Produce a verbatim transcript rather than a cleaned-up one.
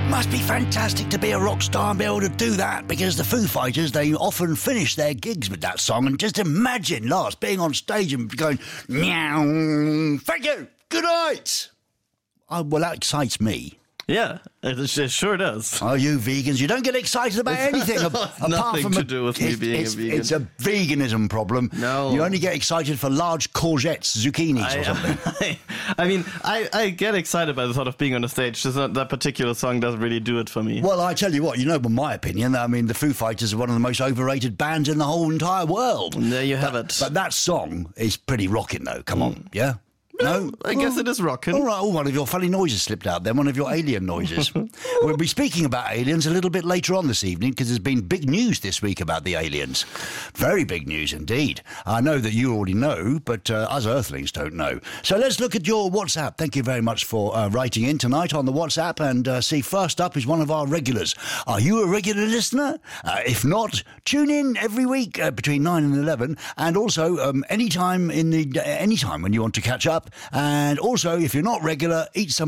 Must be fantastic to be a rock star and be able to do that, because the Foo Fighters, they often finish their gigs with that song, and just imagine Lars being on stage and going, meow, thank you, good night. Oh, well, that excites me. Yeah, it, it sure does. Oh, you vegans, you don't get excited about anything apart Nothing from to a, do with me it, being it's, a vegan. It's a veganism problem. No. You only get excited for large courgettes, zucchinis I, or something. I, I mean, I, I get excited by the thought of being on a stage. Just not, that particular song doesn't really do it for me. Well, I tell you what, you know, in my opinion, I mean, the Foo Fighters are one of the most overrated bands in the whole entire world. And there you have but, it. But that song is pretty rocking, though. Come Mm. on, yeah? No? I guess it is rocking. All right, oh, one of your funny noises slipped out then, one of your alien noises. We'll be speaking about aliens a little bit later on this evening, because there's been big news this week about the aliens. Very big news indeed. I know that you already know, but uh, us Earthlings don't know. So let's look at your WhatsApp. Thank you very much for uh, writing in tonight on the WhatsApp. And uh, see, first up is one of our regulars. Are you a regular listener? Uh, if not, tune in every week uh, between nine and eleven. And also, um, any time in the, uh, any time when you want to catch up. And also, if you're not regular, eat some